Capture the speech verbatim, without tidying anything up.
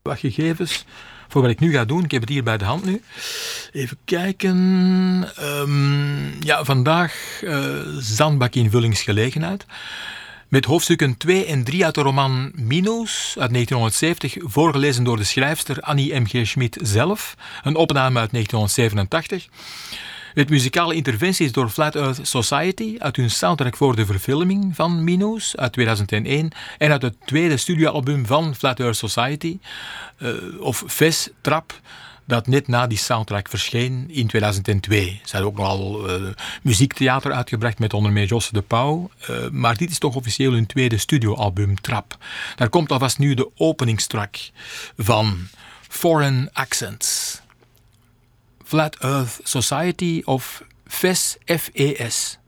wat gegevens voor wat ik nu ga doen. Ik heb het hier bij de hand nu. Even kijken. Um, ja, vandaag uh, zandbakinvullingsgelegenheid. Met hoofdstukken twee en drie uit de roman Mino's uit negentienhonderdzeventig, voorgelezen door de schrijfster Annie M G Schmid zelf. Een opname uit negentienhonderdzevenentachtig. Met muzikale interventies door Flat Earth Society uit hun soundtrack voor de verfilming van Mino's uit tweeduizend één en uit het tweede studioalbum van Flat Earth Society, uh, of Ves Trap, dat net na die soundtrack verscheen in tweeduizend twee. Ze hadden ook nogal uh, muziektheater uitgebracht met onder meer Josse de Pauw. Uh, maar dit is toch officieel hun tweede studioalbum Trap. Daar komt alvast nu de openingstrack van Foreign Accents. Flat Earth Society of F E S, F E S.